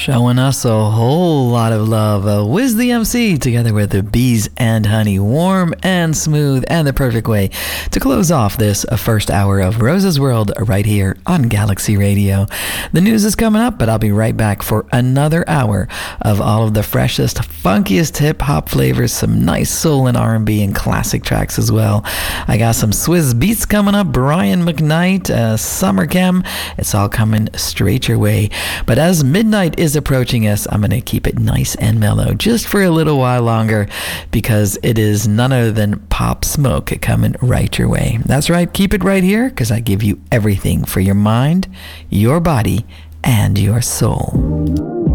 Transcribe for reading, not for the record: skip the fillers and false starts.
Showing us a whole lot of love. Wiz the MC together with the Bees and Honey. Warm and smooth and the perfect way to close off this first hour of Rose's World right here on Galaxy Radio. The news is coming up, but I'll be right back for another hour of all of the freshest, funkiest hip-hop flavors, some nice soul and R&B and classic tracks as well. I got some Swizz Beats coming up, Brian McKnight, Summer Chem. It's all coming straight your way. But as midnight is approaching us, I'm going to keep it nice and mellow just for a little while longer because it is none other than Pop Smoke coming right your way. That's right, keep it right here because I give you everything for your mind, your body, and your soul.